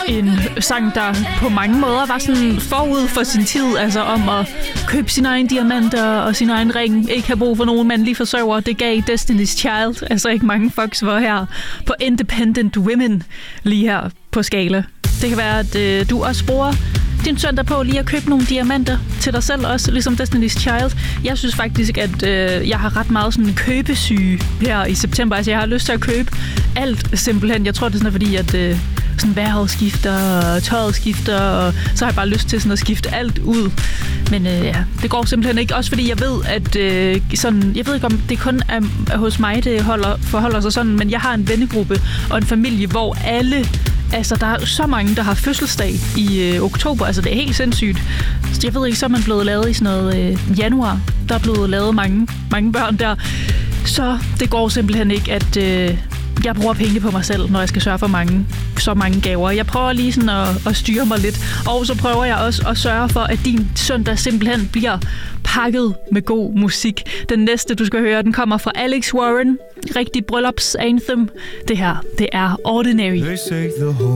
en sang, der på mange måder var sådan forud for sin tid, altså om at købe sine egne diamanter og sin egen ring, ikke have brug for nogen mandlige forsørger. Det gav Destiny's Child, altså ikke mange folks var her på Independent Women lige her på Skala. Det kan være, at du også bruger din søndag på lige at købe nogle diamanter til dig selv også, ligesom Destiny's Child. Jeg synes faktisk, at jeg har ret meget sådan købesyge her i september. Altså, jeg har lyst til at købe alt simpelthen. Jeg tror, det er sådan, fordi at sådan vejret skifter, og tøjet skifter, og så har jeg bare lyst til sådan at skifte alt ud. Men ja, det går simpelthen ikke. Også fordi jeg ved, at sådan, jeg ved ikke, om det kun er hos mig, det forholder sig sådan, men jeg har en vennegruppe og en familie, hvor alle, altså der er så mange, der har fødselsdag i oktober. Altså det er helt sindssygt. Så jeg ved ikke, så er man blevet lavet i sådan noget januar. Der er blevet lavet mange børn der. Så det går simpelthen ikke, at jeg bruger penge på mig selv, når jeg skal sørge for så mange gaver. Jeg prøver lige sådan at styre mig lidt. Og så prøver jeg også at sørge for, at din søndag simpelthen bliver pakket med god musik. Den næste, du skal høre, den kommer fra Alex Warren. Rigtig bryllupsanthem. Det her, det er Ordinary.